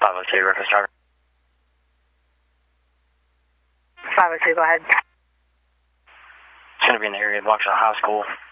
502, reference driver. 502, go ahead. It's going to be in the area of Waukesha High School.